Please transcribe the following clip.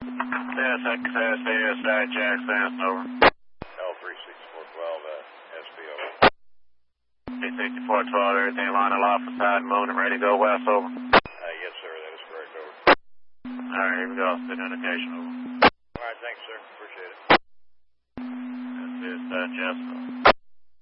Yes, CSI Jackson, over. L36412, SBO. C6412, everything line aloft side, moving, ready to go west, over. Yes, sir, that is correct, over. Alright, here we go, good indication, over. Alright, thanks, sir, appreciate it. This is Jessica.